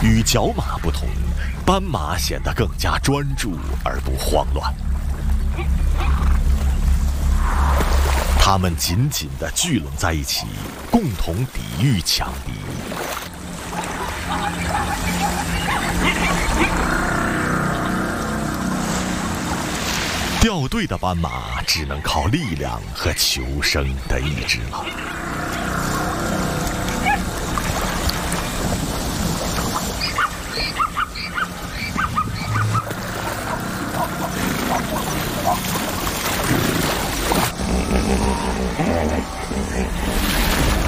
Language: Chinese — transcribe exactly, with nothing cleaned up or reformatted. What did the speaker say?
与角马不同，斑马显得更加专注而不慌乱。它们紧紧地聚拢在一起，共同抵御强敌。掉队的斑马只能靠力量和求生的意志了。